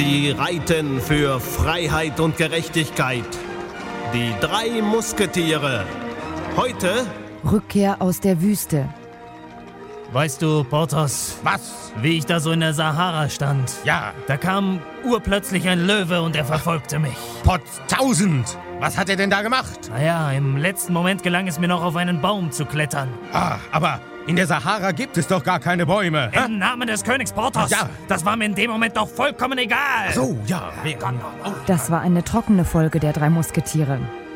Sie reiten für Freiheit und Gerechtigkeit. Die 3 Musketiere. Heute Rückkehr aus der Wüste. Weißt du, Porthos, Was? wie ich da so in der Sahara stand? Ja, Da kam urplötzlich ein Löwe und er verfolgte mich. Potztausend! Was hat er denn da gemacht? Naja, im letzten Moment gelang es mir noch, auf einen Baum zu klettern. Aber in der Sahara gibt es doch gar keine Bäume. Hä? Im Namen des Königs Porthos. Ja. Das war mir in dem Moment doch vollkommen egal. So, ja. Das war eine trockene Folge der 3 Musketiere.